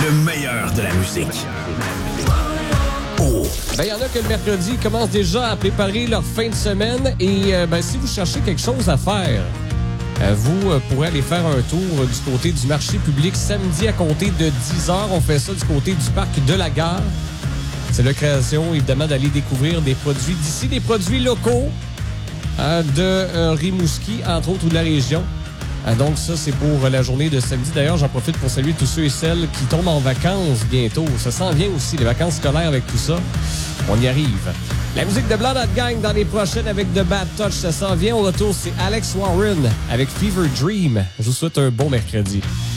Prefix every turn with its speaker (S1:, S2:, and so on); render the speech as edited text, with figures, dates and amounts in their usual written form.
S1: Le meilleur de la musique. Oh.
S2: Ben, il y en a que le mercredi commencent déjà à préparer leur fin de semaine. Et si vous cherchez quelque chose à faire, vous pourrez aller faire un tour du côté du marché public samedi à compter de 10h. On fait ça du côté du parc de la Gare. C'est l'occasion, évidemment, d'aller découvrir des produits d'ici, des produits locaux de Rimouski, entre autres, ou de la région. Donc ça, c'est pour la journée de samedi. D'ailleurs, j'en profite pour saluer tous ceux et celles qui tombent en vacances bientôt. Ça s'en vient aussi, les vacances scolaires avec tout ça. On y arrive. La musique de Blood Hot Gang dans les prochaines avec The Bad Touch, ça s'en vient. Au retour, c'est Alex Warren avec Fever Dream. Je vous souhaite un bon mercredi.